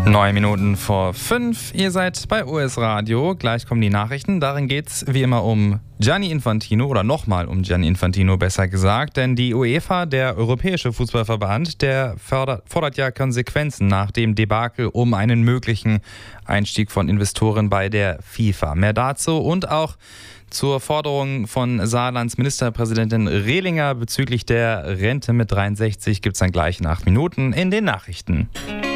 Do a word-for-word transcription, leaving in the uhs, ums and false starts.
Neun Minuten vor fünf. Ihr seid bei O S Radio. Gleich kommen die Nachrichten. Darin geht es wie immer um Gianni Infantino oder nochmal um Gianni Infantino, besser gesagt. Denn die UEFA, der Europäische Fußballverband, der fördert, fordert ja Konsequenzen nach dem Debakel um einen möglichen Einstieg von Investoren bei der FIFA. Mehr dazu und auch zur Forderung von Saarlands Ministerpräsidentin Rehlinger bezüglich der Rente mit dreiundsechzig gibt es dann gleich in acht Minuten in den Nachrichten.